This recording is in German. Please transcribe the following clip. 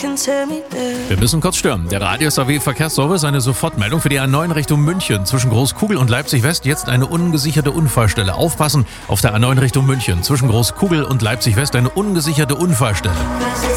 Wir müssen kurz stören. Der Radius AW Verkehrsservice, eine Sofortmeldung für die A9 Richtung München. Zwischen Großkugel und Leipzig West jetzt eine ungesicherte Unfallstelle. Aufpassen, auf der A9 Richtung München. Zwischen Großkugel und Leipzig West eine ungesicherte Unfallstelle.